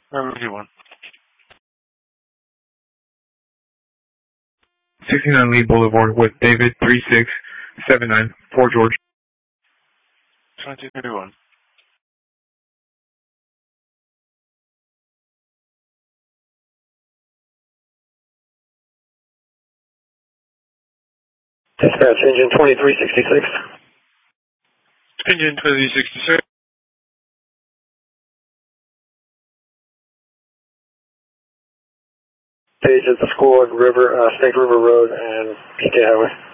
Everyone. 69 Lee Boulevard with David 3679 Fort George. 2231. Dispatch engine 2366. Engine 2366. Page at the school at Snake River Road and PK Highway.